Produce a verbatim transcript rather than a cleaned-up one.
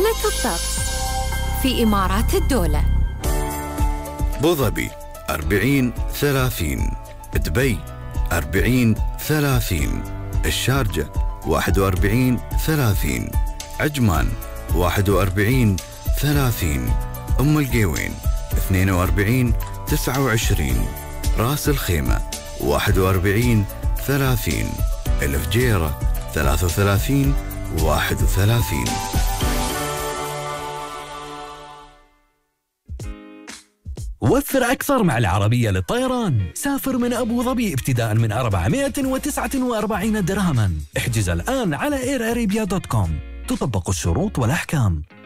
حالة الطقس في إمارات الدولة: أبو ظبي أربعين ثلاثين، دبي أربعين ثلاثين، الشارجة واحد وأربعين ثلاثين، عجمان واحد وأربعين ثلاثين، أم القيوين اثنين وأربعين تسعة وعشرين، راس الخيمة واحد وأربعين ثلاثين، الفجيرة ثلاثة وثلاثين واحد وثلاثين. وفر أكثر مع العربية للطيران. سافر من أبو ظبي ابتداء من أربعمائة وتسعة وأربعين درهما. احجز الآن على اير اريبيا دوت كوم. تطبق الشروط والأحكام.